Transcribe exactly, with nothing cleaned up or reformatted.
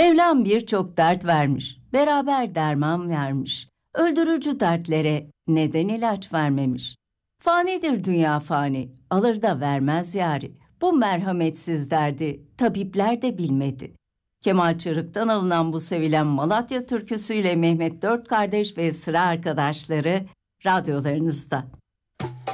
Mevlam birçok dert vermiş, beraber derman vermiş. Öldürücü dertlere neden ilaç vermemiş? Fanidir dünya fani, alır da vermez yari. Bu merhametsiz derdi tabipler de bilmedi. Kemal Çırık'tan alınan bu sevilen Malatya türküsüyle Mehmet Dört Kardeş ve sıra arkadaşları radyolarınızda.